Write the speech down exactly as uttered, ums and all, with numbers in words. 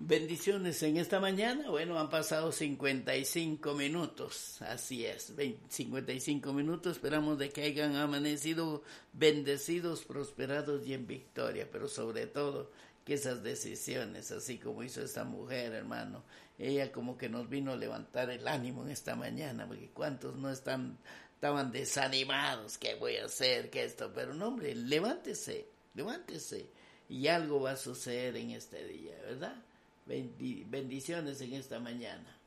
Bendiciones en esta mañana. Bueno, han pasado cincuenta y cinco minutos, así es, veinte, cincuenta y cinco minutos. Esperamos de que hayan amanecido bendecidos, prosperados y en victoria, pero sobre todo que esas decisiones, así como hizo esta mujer, hermano, ella como que nos vino a levantar el ánimo en esta mañana, porque cuántos no están, estaban desanimados, ¿qué voy a hacer? ¿Qué esto? Pero no, hombre, levántese, levántese, y algo va a suceder en este día, ¿verdad? Bendiciones en esta mañana.